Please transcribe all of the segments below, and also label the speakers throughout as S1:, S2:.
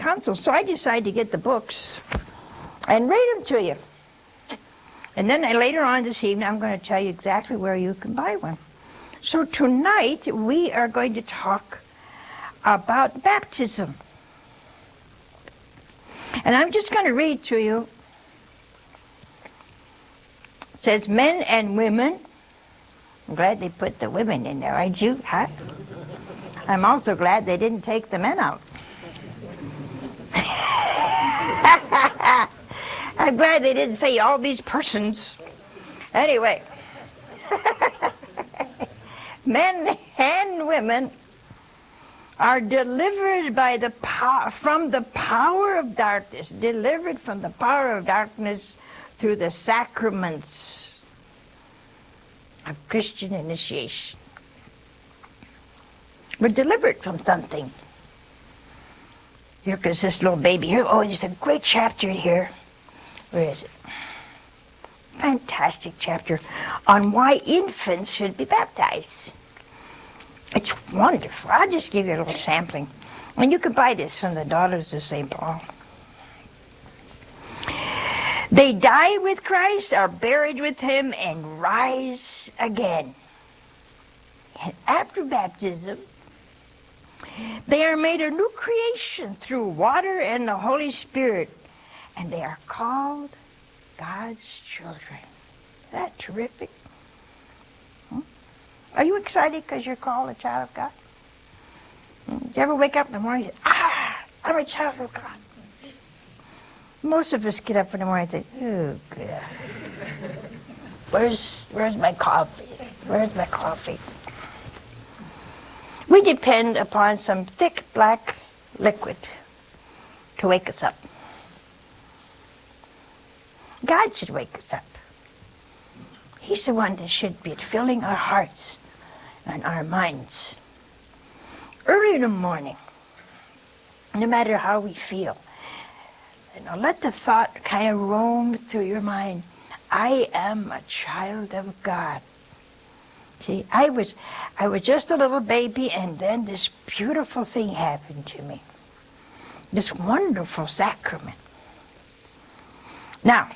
S1: council. So I decided to get the books and read them to you. And then later on this evening, I'm going to tell you exactly where you can buy one. So tonight, we are going to talk about baptism. And I'm just going to read to you. It says, men and women. I'm glad they put the women in there, aren't you? Huh? I'm also glad they didn't take the men out. I'm glad they didn't say all these persons. Anyway, men and women are delivered by the from the power of darkness, delivered from the power of darkness through the sacraments of Christian initiation. We're delivered from something. Here goes this little baby here. Oh, there's a great chapter here. Where is it? Fantastic chapter on why infants should be baptized. It's wonderful. I'll just give you a little sampling. And you can buy this from the Daughters of St. Paul. They die with Christ, are buried with him, and rise again. And after baptism, they are made a new creation through water and the Holy Spirit. And they are called God's children. Isn't that terrific? Are you excited because you're called a child of God? Do you ever wake up in the morning and say, I'm a child of God? Most of us get up in the morning and think, oh, God. Where's my coffee? Where's my coffee? We depend upon some thick black liquid to wake us up. God should wake us up. He's the one that should be filling our hearts and our minds. Early in the morning, no matter how we feel, let the thought kind of roam through your mind. I am a child of God. See, I was just a little baby, and then this beautiful thing happened to me. This wonderful sacrament. Now,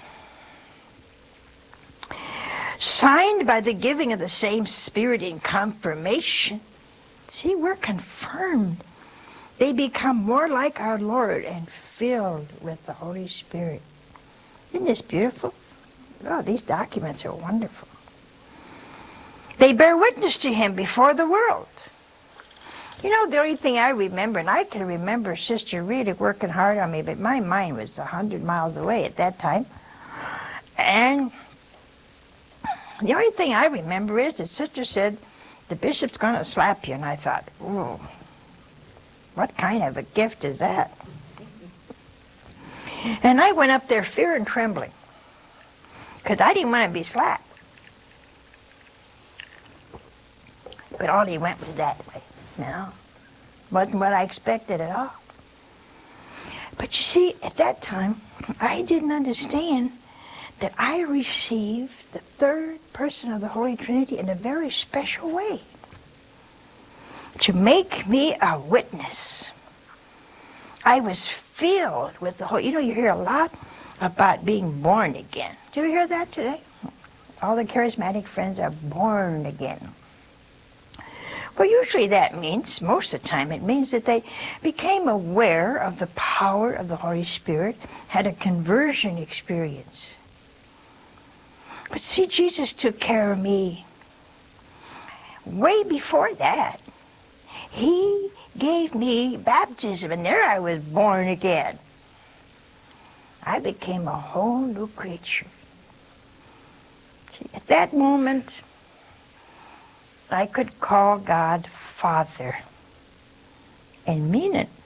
S1: signed by the giving of the same Spirit in confirmation, see, we're confirmed. They become more like our Lord and filled with the Holy Spirit. Isn't this beautiful? Oh, these documents are wonderful. They bear witness to him before the world. You know, the only thing I remember, and I can remember Sister really working hard on me, but my mind was 100 miles away at that time. And the only thing I remember is that Sister said, the bishop's going to slap you. And I thought, oh, what kind of a gift is that? And I went up there fear and trembling, because I didn't want to be slapped. But all he went was that way. No, wasn't what I expected at all. But you see, at that time, I didn't understand that I received the third person of the Holy Trinity in a very special way, to make me a witness. I was filled with the Holy. You know, you hear a lot about being born again. Do you hear that today? All the charismatic friends are born again. Well, usually that means, most of the time, it means that they became aware of the power of the Holy Spirit, had a conversion experience. But see, Jesus took care of me way before that. He gave me baptism, and there I was born again. I became a whole new creature. See, at that moment, I could call God Father and mean it.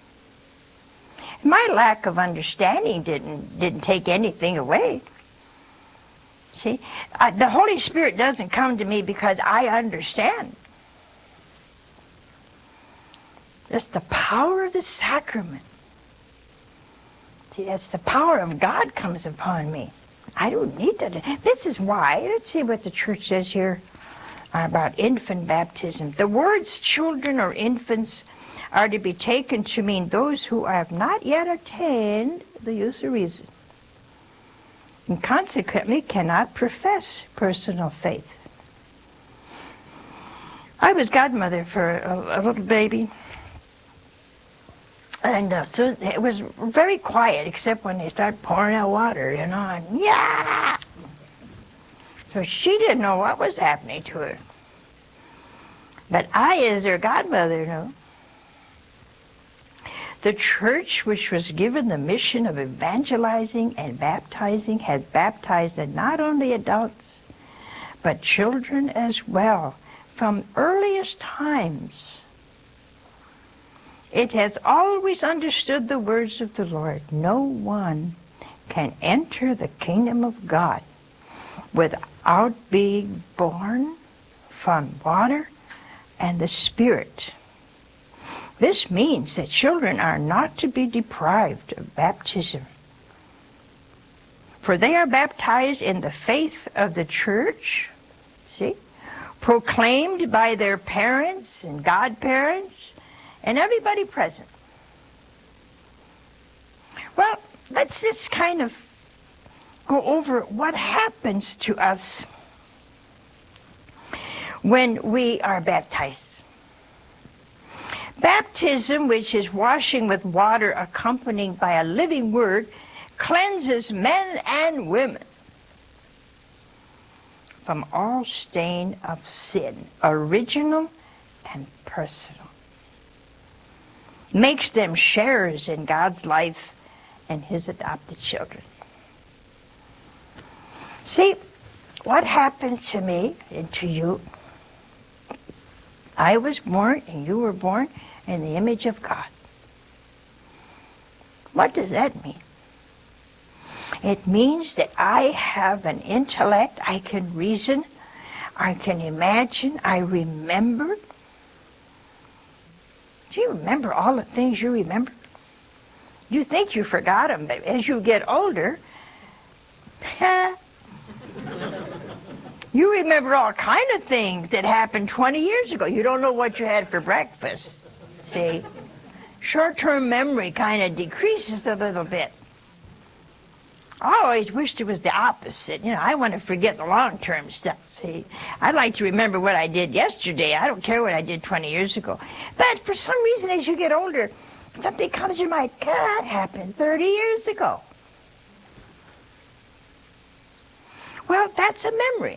S1: My lack of understanding didn't take anything away. See, the Holy Spirit doesn't come to me because I understand. It's the power of the sacrament. See, that's the power of God comes upon me. I don't need that. This is why. Let's see what the church says here about infant baptism. The words children or infants are to be taken to mean those who have not yet attained the use of reason, and consequently cannot profess personal faith. I was godmother for a little baby, and so it was very quiet except when they started pouring out water, and yeah! So she didn't know what was happening to her. But I, as her godmother, knew. The church, which was given the mission of evangelizing and baptizing, has baptized not only adults, but children as well, from earliest times. It has always understood the words of the Lord. No one can enter the kingdom of God without being born from water and the Spirit. This means that children are not to be deprived of baptism, for they are baptized in the faith of the church, see, proclaimed by their parents and godparents and everybody present. Well, let's just kind of go over what happens to us when we are baptized. Baptism, which is washing with water accompanied by a living word, cleanses men and women from all stain of sin, original and personal. Makes them sharers in God's life and His adopted children. See, what happened to me and to you? I was born and you were born in the image of God. What does that mean? It means that I have an intellect, I can reason, I can imagine, I remember. Do you remember all the things you remember? You think you forgot them, but as you get older, you remember all kind of things that happened 20 years ago. You don't know what you had for breakfast, see? Short-term memory kind of decreases a little bit. I always wished it was the opposite. I want to forget the long-term stuff, see? I'd like to remember what I did yesterday. I don't care what I did 20 years ago. But for some reason, as you get older, something comes to your mind, that happened 30 years ago. Well, that's a memory.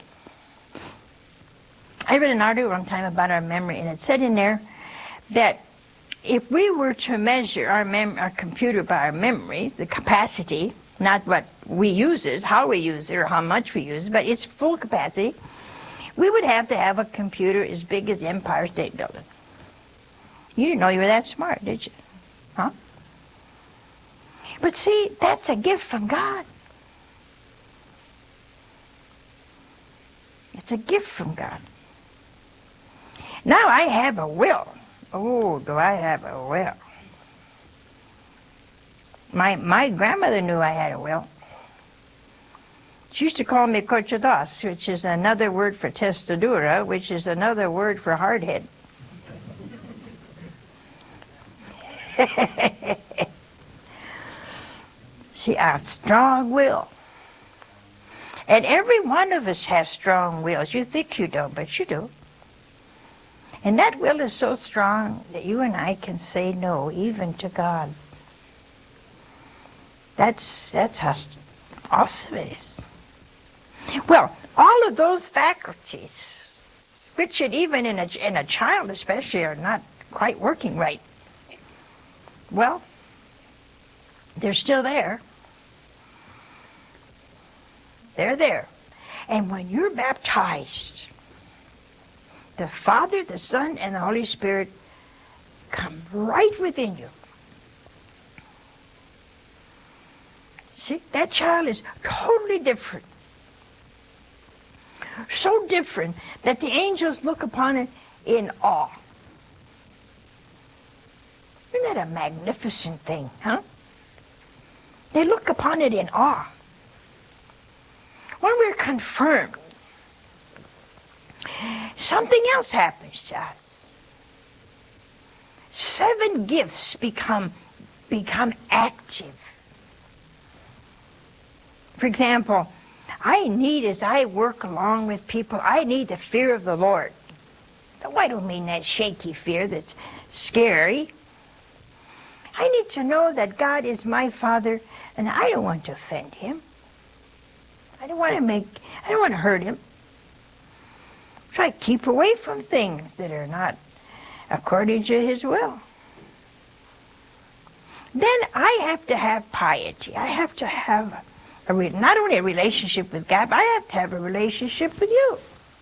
S1: I read an article one time about our memory, and it said in there that if we were to measure our computer by our memory, the capacity, not what we use it, how we use it, or how much we use it, but its full capacity, we would have to have a computer as big as the Empire State Building. You didn't know you were that smart, did you? Huh? But see, that's a gift from God. It's a gift from God. Now I have a will. Oh, do I have a will? My grandmother knew I had a will. She used to call me cochados, which is another word for testadura, which is another word for hardhead. See, a strong will. And every one of us has strong wills. You think you don't, but you do. And that will is so strong that you and I can say no, even to God. That's how awesome it is. Well, all of those faculties, which even in a child especially are not quite working right, well, they're still there. They're there. And when you're baptized, the Father, the Son, and the Holy Spirit come right within you. See, that child is totally different. So different that the angels look upon it in awe. Isn't that a magnificent thing, huh? They look upon it in awe. When we're confirmed, something else happens to us. 7 gifts become active. For example, as I work along with people, I need the fear of the Lord. Now, I don't mean that shaky fear that's scary. I need to know that God is my Father, and I don't want to offend Him. I don't want to hurt Him. Try to keep away from things that are not according to His will. Then I have to have piety. I have to have not only a relationship with God, but I have to have a relationship with you.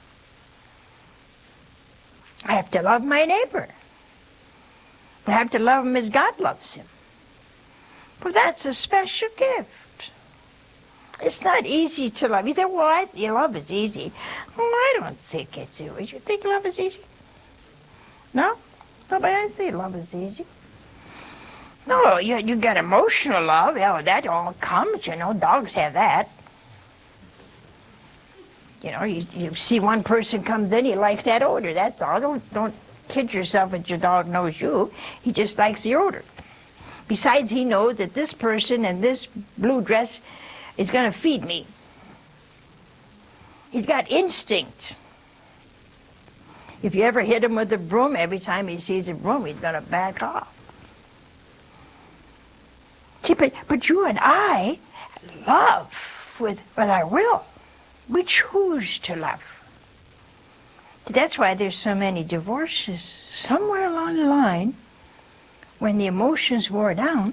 S1: I have to love my neighbor. I have to love him as God loves him. Well, that's a special gift. It's not easy to love. You think, well, love is easy. Well, I don't think it's easy. You think love is easy? No? Nobody, I don't think love is easy. No, you got emotional love. Oh, that all comes, dogs have that. You see one person comes in, he likes that odor, that's all. Don't kid yourself that your dog knows you. He just likes the odor. Besides, he knows that this person in this blue dress is going to feed me. He's got instinct. If you ever hit him with a broom, every time he sees a broom, he's going to back off. See, but you and I love with our will. We choose to love. That's why there's so many divorces. Somewhere along the line, when the emotions wore down,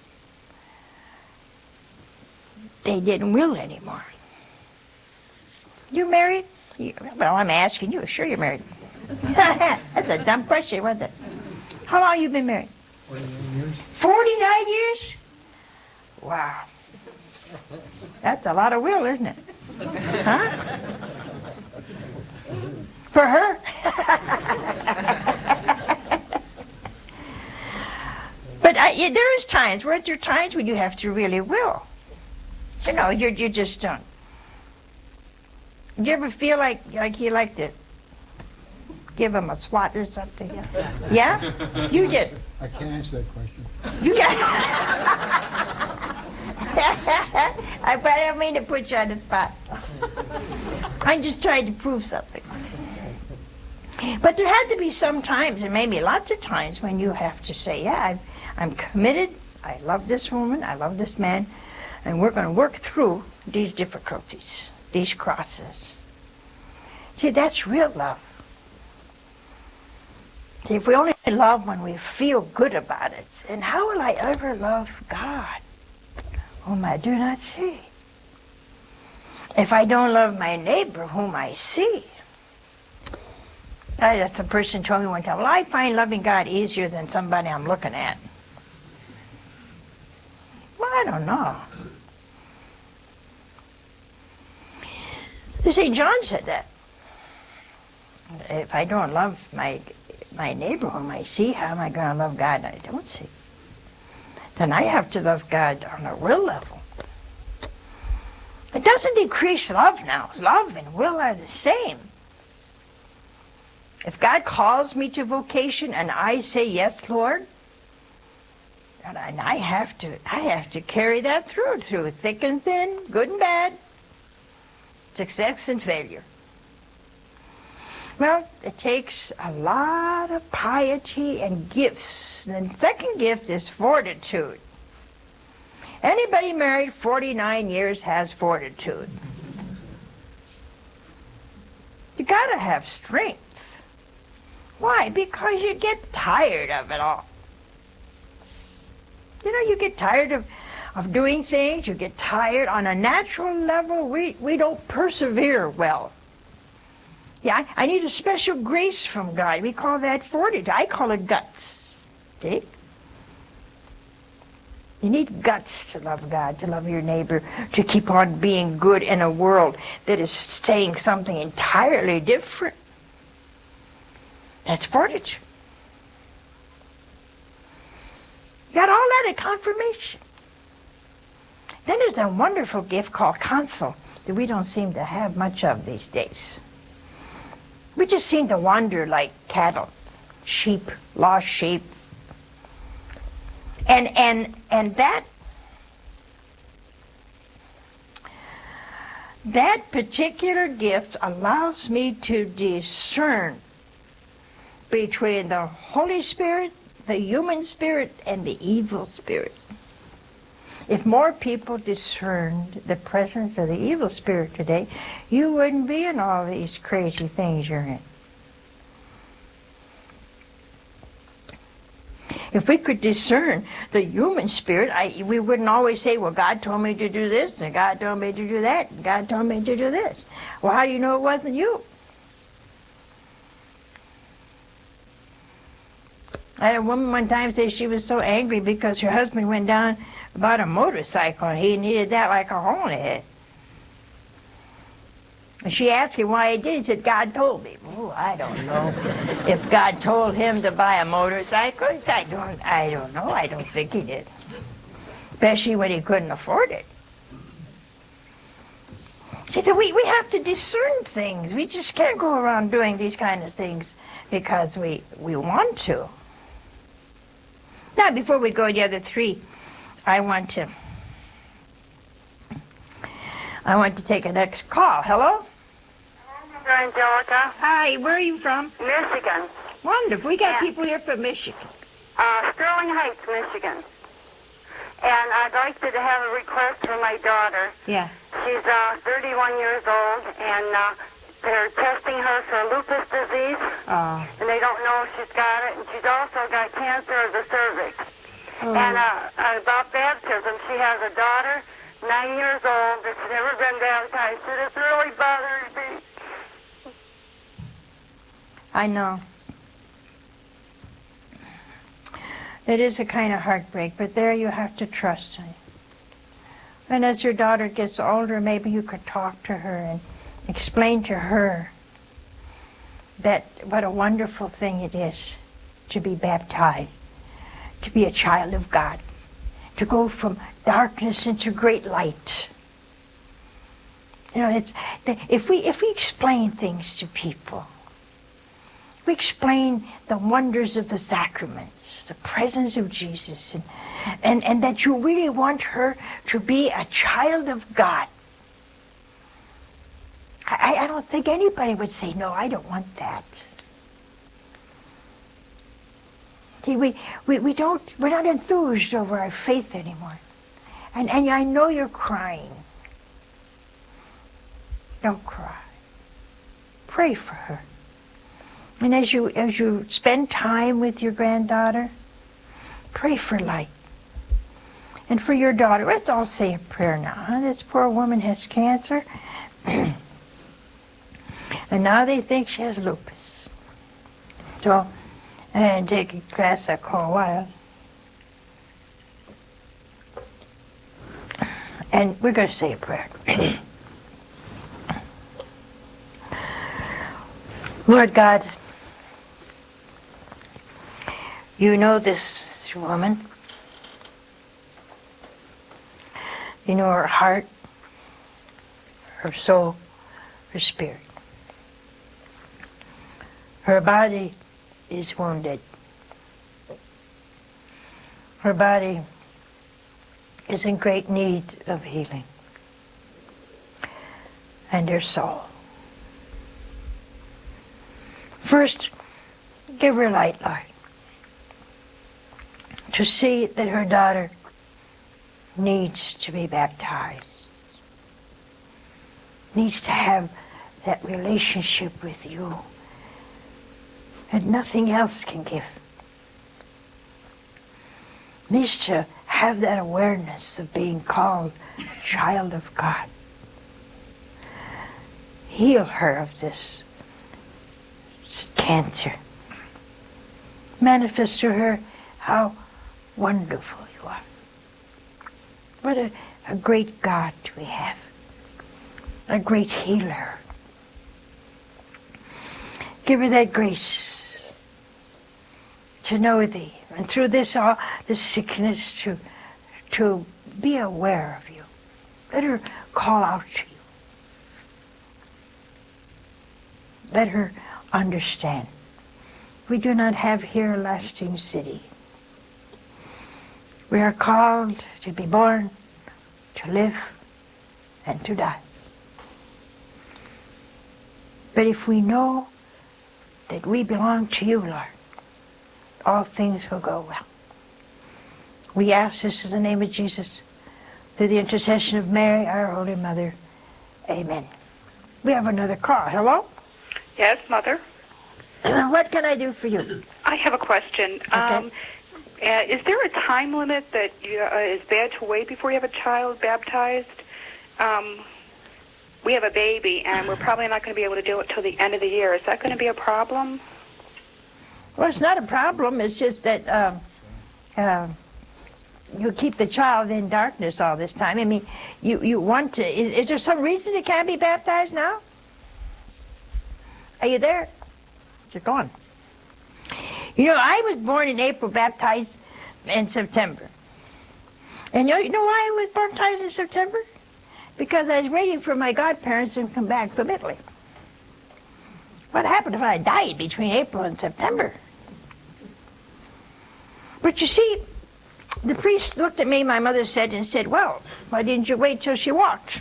S1: they didn't will anymore. You married? Well, I'm asking you. Sure you're married. That's a dumb question, wasn't it? How long have you been married?
S2: 49 years.
S1: 49 years? Wow. That's a lot of will, isn't it? Huh? For her? But there is times, weren't there times when you have to really will? You just don't. Do you ever feel like you like to give him a swat or something? Yeah? You did.
S2: I can't answer that question.
S1: You got I don't mean to put you on the spot. I'm just trying to prove something. But there had to be some times, and maybe lots of times, when you have to say, yeah, I'm committed, I love this woman, I love this man, and we're going to work through these difficulties, these crosses. See, that's real love. See, if we only love when we feel good about it, then how will I ever love God, whom I do not see? If I don't love my neighbor, whom I see. That's a person told me one time, well, I find loving God easier than somebody I'm looking at. Well, I don't know. You see, John said that. If I don't love my neighbor whom I see, how am I going to love God I don't see? Then I have to love God on a real level. It doesn't decrease love now. Love and will are the same. If God calls me to vocation and I say, yes, Lord, and I have to carry that through thick and thin, good and bad, success and failure. Well, it takes a lot of piety and gifts. The second gift is fortitude. Anybody married 49 years has fortitude. You gotta have strength. Why? Because you get tired of it all. You get tired of doing things. You get tired. On a natural level, we don't persevere well. Yeah, I need a special grace from God. We call that fortitude. I call it guts. See? You need guts to love God, to love your neighbor, to keep on being good in a world that is saying something entirely different. That's fortitude. You got all that at confirmation. Then there's a wonderful gift called counsel that we don't seem to have much of these days. We just seem to wander like cattle, sheep, lost sheep, And that particular gift allows me to discern between the Holy Spirit, the human spirit, and the evil spirit. If more people discerned the presence of the evil spirit today, you wouldn't be in all these crazy things you're in. If we could discern the human spirit, we wouldn't always say, well, God told me to do this, and God told me to do that, and God told me to do this. Well, how do you know it wasn't you? I had a woman one time say she was so angry because her husband went down about a motorcycle, and he needed that like a hole in the head. And she asked him why he did. He said, God told me. Oh, I don't know if God told him to buy a motorcycle. He said, I don't know. I don't think he did. Especially when he couldn't afford it. See, we have to discern things. We just can't go around doing these kind of things because we want to. Now, before we go to the other three, I want to take a next call. Hello?
S3: Angelica.
S1: Hi, where are you from?
S3: Michigan.
S1: Wonderful. We got people here from Michigan.
S3: Sterling Heights, Michigan. And I'd like to have a request for my daughter.
S1: Yeah.
S3: She's 31 years old, and they're testing her for lupus disease.
S1: Oh.
S3: And they don't know if she's got it. And she's also got cancer of the cervix.
S1: Oh.
S3: And about baptism, she has a daughter, 9 years old, that's never been baptized. And it's really bothering me.
S1: I know. It is a kind of heartbreak, but there you have to trust him. And as your daughter gets older, maybe you could talk to her and explain to her that what a wonderful thing it is to be baptized, to be a child of God, to go from darkness into great light. You know, if we explain things to people, we explain the wonders of the sacraments, the presence of Jesus, and that you really want her to be a child of God. I don't think anybody would say, no, I don't want that. See, we're not enthused over our faith anymore. And I know you're crying. Don't cry. Pray for her. And as you spend time with your granddaughter, pray for light. And for your daughter, let's all say a prayer now. Huh? This poor woman has cancer. And now they think she has lupus. So, and take a glass of cold water. And we're going to say a prayer. Lord God, you know this woman. You know her heart, her soul, her spirit. Her body is wounded. Her body is in great need of healing. And her soul. First, give her light, Lord, to see that her daughter needs to be baptized, needs to have that relationship with you that nothing else can give, needs to have that awareness of being called a child of God. Heal her of this cancer. Manifest to her how wonderful you are. What a great God we have. A great healer. Give her that grace to know thee. And through this sickness to be aware of you. Let her call out to you. Let her understand. We do not have here a lasting city. We are called to be born, to live, and to die. But if we know that we belong to you, Lord, all things will go well. We ask this in the name of Jesus, through the intercession of Mary, our Holy Mother. Amen. We have another call. Hello?
S4: Yes, Mother?
S1: What can I do for you?
S4: I have a question.
S1: Okay.
S4: Is there a time limit that is bad to wait before you have a child baptized? We have a baby, and we're probably not going to be able to do it till the end of the year. Is that going to be a problem?
S1: Well, it's not a problem. It's just that you keep the child in darkness all this time. I mean, you want to... Is there some reason it can't be baptized now? Are you there? You're gone. You know, I was born in April, baptized in September. And you know why I was baptized in September? Because I was waiting for my godparents to come back from Italy. What happened if I died between April and September? But you see, the priest looked at me, my mother said, and said, well, why didn't you wait till she walked?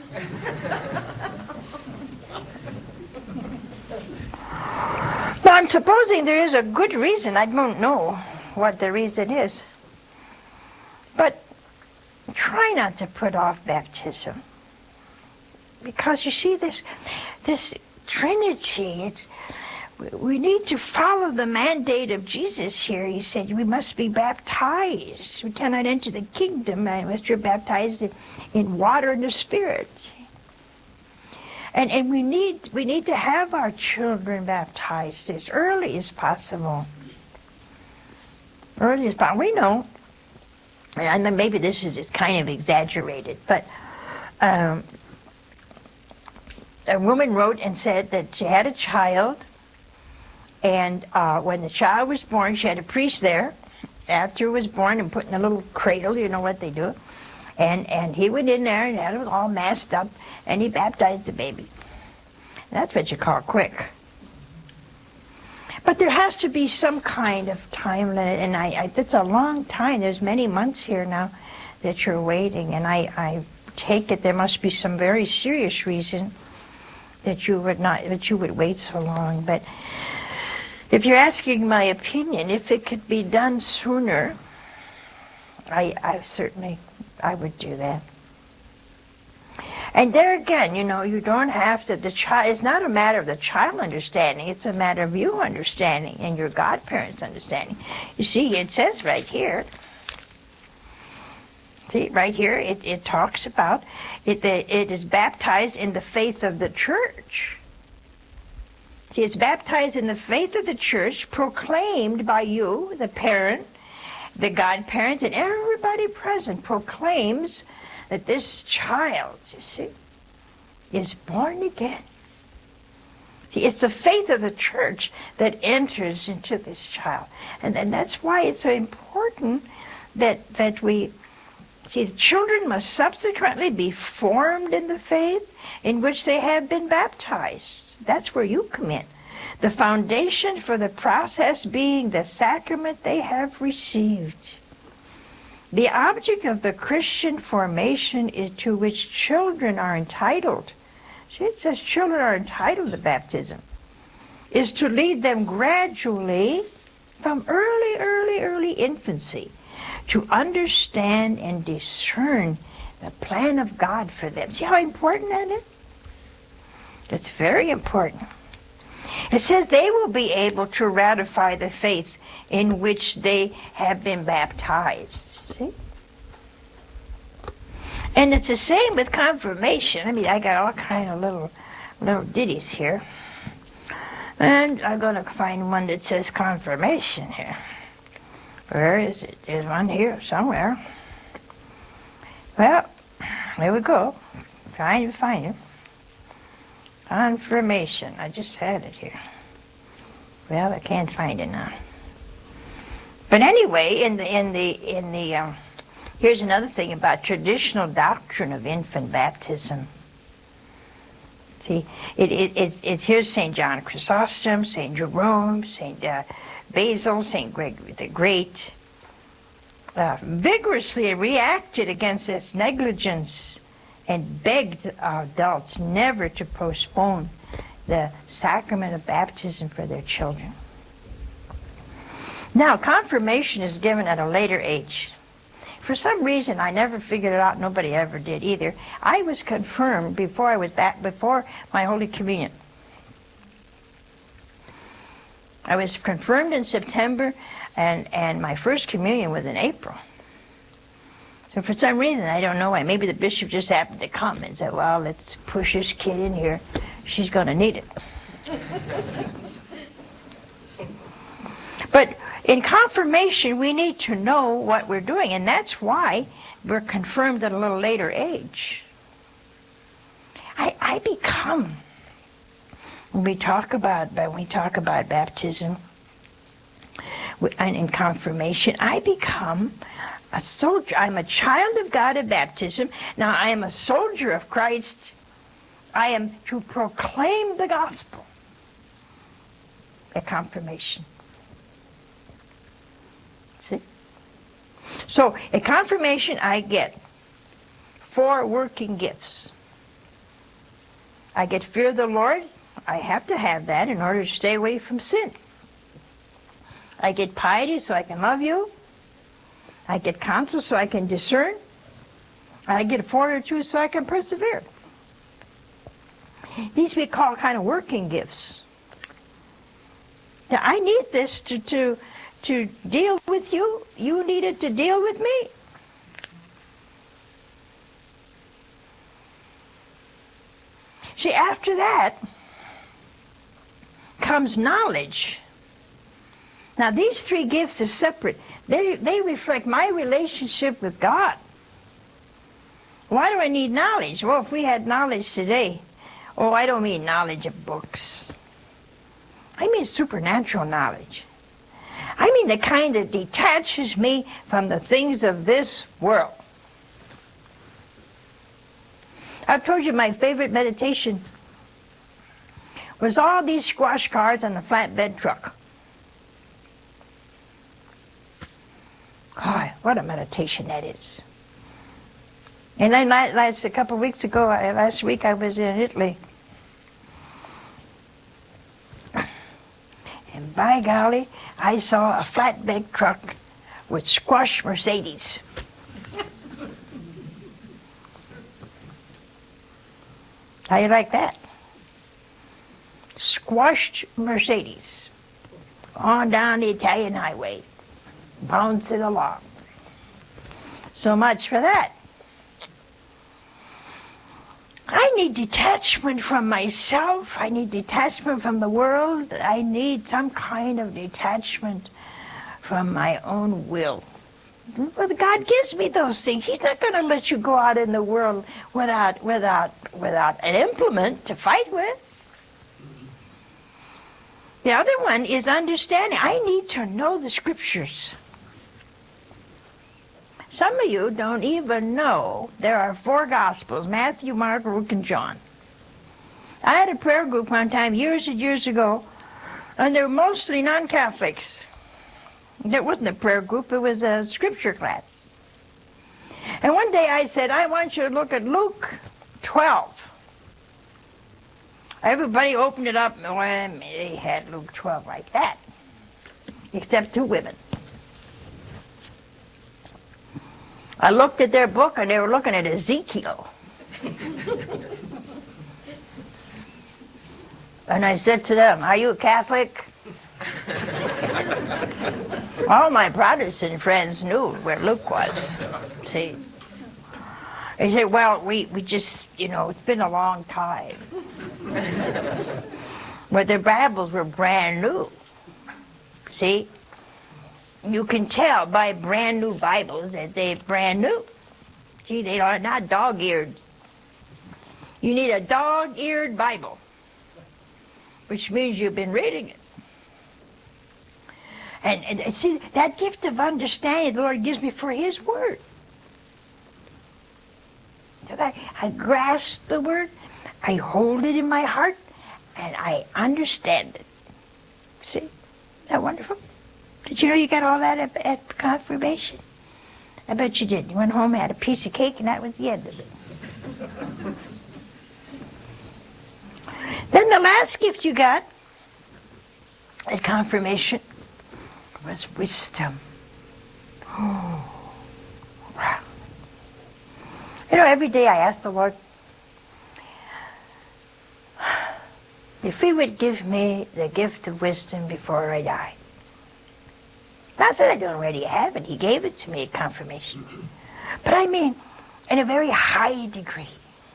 S1: Now, I'm supposing there is a good reason. I don't know what the reason is. But try not to put off baptism. Because you see, this Trinity, we need to follow the mandate of Jesus here. He said we must be baptized. We cannot enter the kingdom unless you're baptized in water and the Spirit. And we need to have our children baptized as early as possible. Early as possible. We know, and maybe this is kind of exaggerated, but a woman wrote and said that she had a child, and when the child was born, she had a priest there after it was born and put in a little cradle, you know what they do. And he went in there and had it all masked up, and he baptized the baby. That's what you call quick. But there has to be some kind of time limit, and that's a long time. There's many months here now that you're waiting, and I take it there must be some very serious reason that you would wait so long. But if you're asking my opinion, if it could be done sooner, I certainly would do that. And there again, you know, you don't have to, it's not a matter of the child understanding, it's a matter of you understanding and your godparents understanding. You see, it says right here, it talks about it is baptized in the faith of the church. See, it's baptized in the faith of the church, proclaimed by you, the parent, the godparents, and everybody present proclaims that this child, you see, is born again. See, it's the faith of the church that enters into this child. And that's why it's so important that we, see, the children must subsequently be formed in the faith in which they have been baptized. That's where you come in. The foundation for the process being the sacrament they have received. The object of the Christian formation is to which children are entitled. See, it says children are entitled to baptism. Is to lead them gradually from early infancy to understand and discern the plan of God for them. See how important that is? It's very important. It says they will be able to ratify the faith in which they have been baptized. See? And it's the same with confirmation. I mean, I got all kind of little ditties here. And I'm going to find one that says confirmation here. Where is it? There's one here somewhere. Well, there we go. Trying to find it. Confirmation. I just had it here. Well, I can't find it now. But anyway, in the here's another thing about traditional doctrine of infant baptism. See, it's here's St. John Chrysostom, St. Jerome, St. Basil, St. Gregory the Great. vigorously reacted against this negligence and begged adults never to postpone the sacrament of baptism for their children. Now, confirmation is given at a later age. For some reason, I never figured it out. Nobody ever did either. I was confirmed before my Holy Communion. I was confirmed in September, and my first communion was in April. So for some reason, I don't know why, maybe the bishop just happened to come and said, well, let's push this kid in here. She's going to need it. But in confirmation, we need to know what we're doing, and that's why we're confirmed at a little later age. I become, when we talk about baptism and in confirmation, I become a soldier. I'm a child of God at baptism. Now I am a soldier of Christ. I am to proclaim the gospel at confirmation. See? So at confirmation I get 4 working gifts. I get fear of the Lord. I have to have that in order to stay away from sin. I get piety so I can love you. I get counsel so I can discern. I get fortitude so I can persevere. These we call kind of working gifts. Now I need this to deal with you. You need it to deal with me. See, after that comes knowledge. Now these 3 gifts are separate. They reflect my relationship with God. Why do I need knowledge? Well, if we had knowledge today, I don't mean knowledge of books. I mean supernatural knowledge. I mean the kind that detaches me from the things of this world. I've told you my favorite meditation was all these squash cards on the flatbed truck. Oh, what a meditation that is. And then last week I was in Italy. And by golly, I saw a flatbed truck with squash Mercedes. How you like that? Squashed Mercedes on down the Italian highway, bouncing along. So much for that. I need detachment from myself. I need detachment from the world. I need some kind of detachment from my own will. Well, God gives me those things. He's not going to let you go out in the world without an implement to fight with. The other one is understanding. I need to know the scriptures. Some of you don't even know there are 4 Gospels: Matthew, Mark, Luke, and John. I had a prayer group one time years and years ago, and they were mostly non-Catholics. It wasn't a prayer group, it was a scripture class. And one day I said, I want you to look at Luke 12. Everybody opened it up, and they had Luke 12 like that, except 2 women. I looked at their book, and they were looking at Ezekiel. And I said to them, are you a Catholic? All my Protestant friends knew where Luke was. See? They said, well, we just, it's been a long time. But their Bibles were brand new. See? You can tell by brand new Bibles that they're brand new. See, they are not dog-eared. You need a dog-eared Bible, which means you've been reading it. And see, that gift of understanding the Lord gives me for His Word. So that I grasp the Word, I hold it in my heart, and I understand it. See? Isn't that wonderful? Did you know you got all that at confirmation? I bet you didn't. You went home, had a piece of cake, and that was the end of it. Then the last gift you got at confirmation was wisdom. Oh, wow. You know, every day I ask the Lord if He would give me the gift of wisdom before I die. Not that I don't already have it. He gave it to me at confirmation. But I mean, in a very high degree.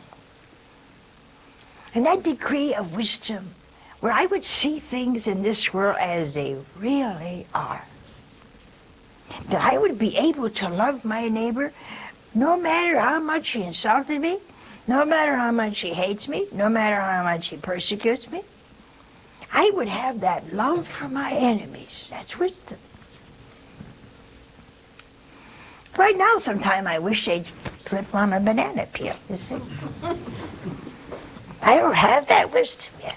S1: And that degree of wisdom, where I would see things in this world as they really are. That I would be able to love my neighbor no matter how much he insulted me, no matter how much he hates me, no matter how much he persecutes me. I would have that love for my enemies. That's wisdom. Right now, sometime I wish they'd slip on a banana peel, you see. I don't have that wisdom yet.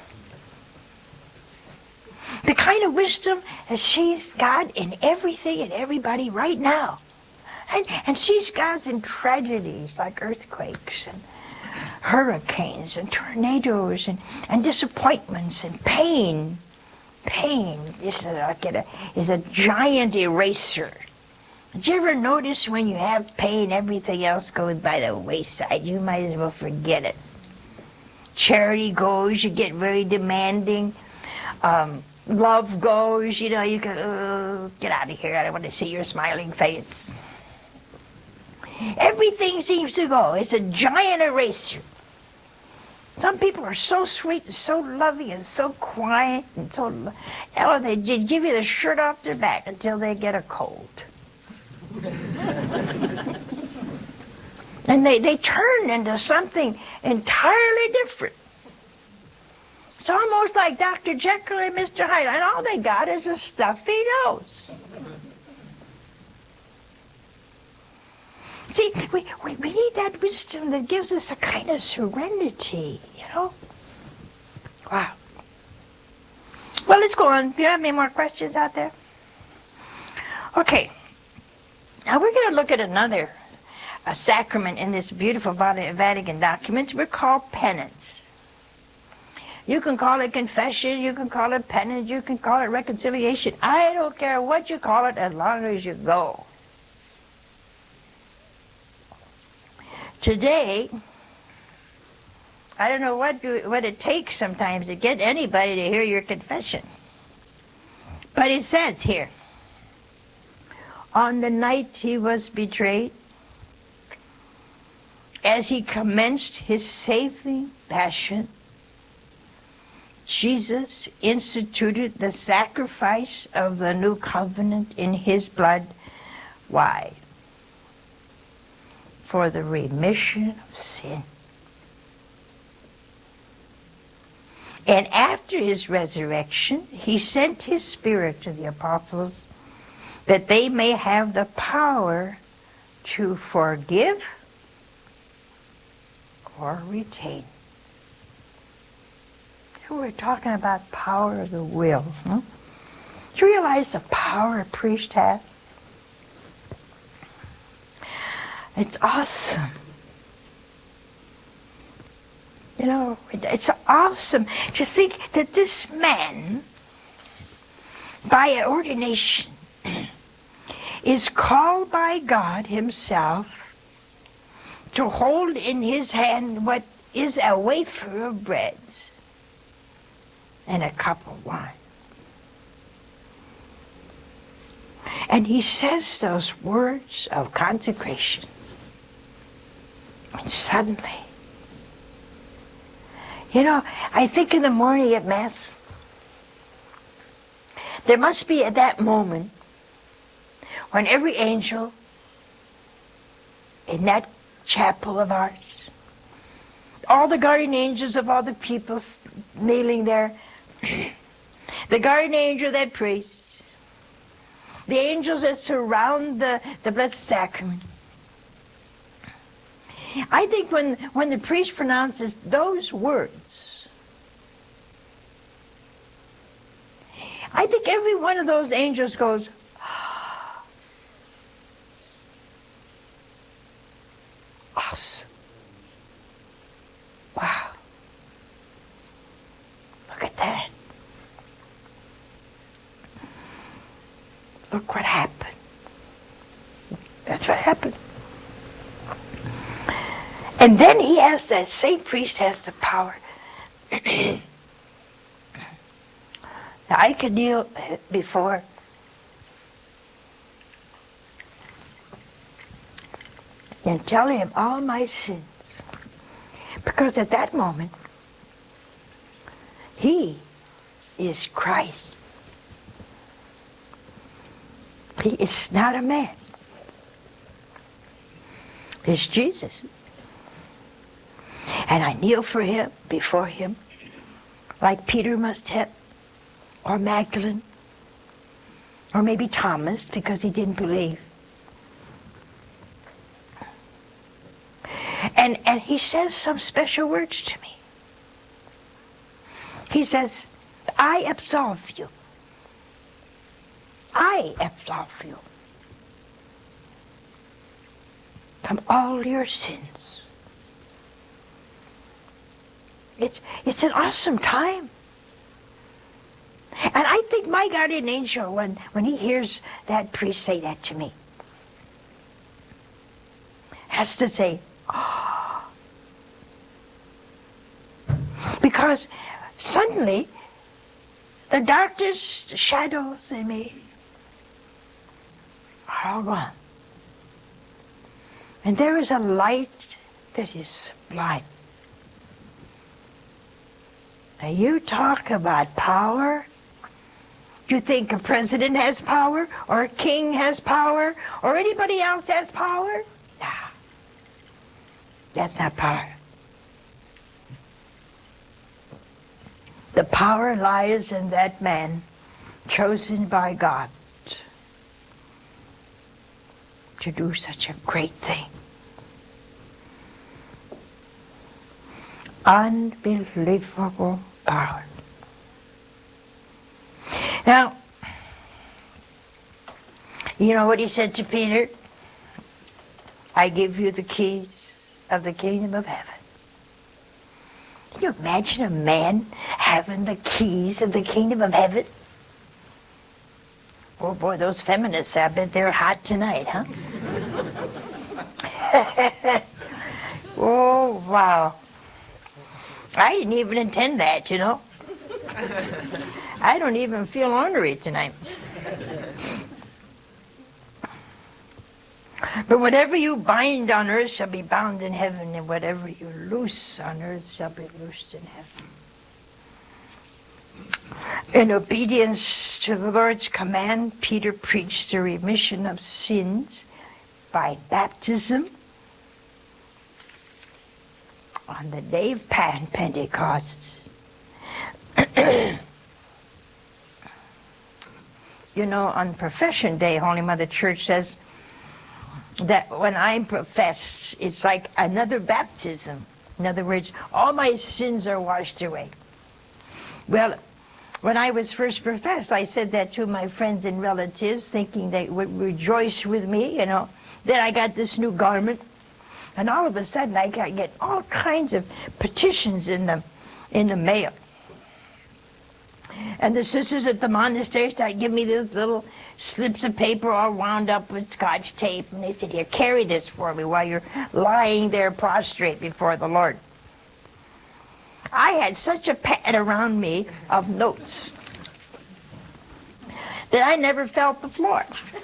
S1: The kind of wisdom that sees God in everything and everybody right now. And sees God in tragedies like earthquakes and hurricanes and tornadoes and disappointments and pain. Pain is a giant eraser. Did you ever notice when you have pain, everything else goes by the wayside? You might as well forget it. Charity goes, you get very demanding. Love goes, you know, you go, oh, get out of here, I don't want to see your smiling face. Everything seems to go. It's a giant eraser. Some people are so sweet and so loving and so quiet and so... Oh, they give you the shirt off their back until they get a cold. And they turn into something entirely different. It's almost like Dr. Jekyll and Mr. Hyde, and all they got is a stuffy nose. See, we need that wisdom that gives us a kind of serenity, you know? Wow. Well, let's go on. Do you have any more questions out there? Okay. Now we're going to look at another sacrament in this beautiful Vatican document. We're called penance. You can call it confession, you can call it penance, you can call it reconciliation. I don't care what you call it as long as you go. Today, I don't know what it takes sometimes to get anybody to hear your confession. But it says here, on the night he was betrayed, as he commenced his saving passion, Jesus instituted the sacrifice of the new covenant in his blood. Why? For the remission of sin. And after his resurrection, he sent his Spirit to the apostles that they may have the power to forgive or retain. We're talking about power of the will. Huh? Do you realize the power a priest has? It's awesome. You know, it's awesome to think that this man, by ordination, is called by God himself to hold in his hand what is a wafer of bread and a cup of wine. And he says those words of consecration. And suddenly, you know, I think in the morning at Mass, there must be at that moment when every angel in that chapel of ours, all the guardian angels of all the people kneeling there, the guardian angel that prays, the angels that surround the Blessed Sacrament. I think when the priest pronounces those words, I think every one of those angels goes, house. Wow. Look at that. Look what happened. That's what happened. And then he has, that same priest has the power. Now I could kneel before and tell him all my sins. Because at that moment, he is Christ. He is not a man. He's Jesus. And I kneel for him, before him, like Peter must have, or Magdalene, or maybe Thomas, because he didn't believe. And he says some special words to me. He says, I absolve you. I absolve you from all your sins. It's an awesome time. And I think my guardian angel, when he hears that priest say that to me, has to say, oh. Because suddenly, the darkness, the shadows in me are all gone. And there is a light that is sublime. Now you talk about power. Do you think a president has power? Or a king has power? Or anybody else has power? No. That's not power. The power lies in that man chosen by God to do such a great thing. Unbelievable power. Now, you know what he said to Peter? I give you the keys of the kingdom of heaven. Can you imagine a man having the keys of the kingdom of heaven? Oh boy, those feminists, I bet they're hot tonight, huh? Oh, wow. I didn't even intend that, you know. I don't even feel ornery tonight. But whatever you bind on earth shall be bound in heaven, and whatever you loose on earth shall be loosed in heaven. In obedience to the Lord's command, Peter preached the remission of sins by baptism on the day of Pentecost. You know, on Profession Day, Holy Mother Church says that when I'm professed, it's like another baptism. In other words, all my sins are washed away. Well, when I was first professed, I said that to my friends and relatives, thinking they would rejoice with me, you know. Then I got this new garment, and all of a sudden I get all kinds of petitions in the mail. And the sisters at the monastery started giving me these little slips of paper all wound up with Scotch tape, and they said, here, carry this for me while you're lying there prostrate before the Lord. I had such a pad around me of notes that I never felt the floor.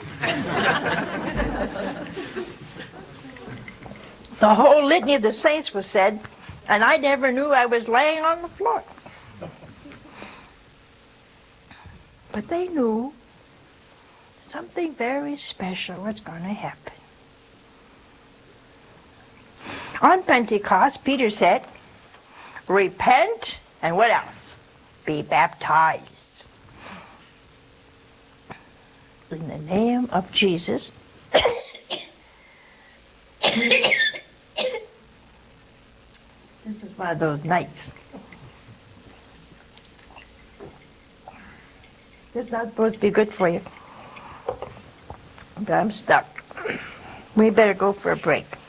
S1: The whole litany of the saints was said, and I never knew I was laying on the floor. But they knew something very special was going to happen. On Pentecost, Peter said, repent, and what else? Be baptized. In the name of Jesus. This is one of those nights. This is not supposed to be good for you. But I'm stuck. We better go for a break.